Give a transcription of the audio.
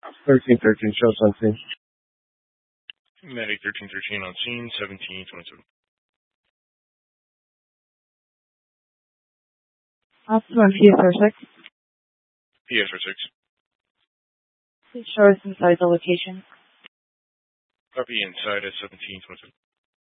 1313, shows on scene. Medic 1313 on scene, 1727. Optimum PSR 6. PSR 6. Please show us inside the location. Copy inside at 1727.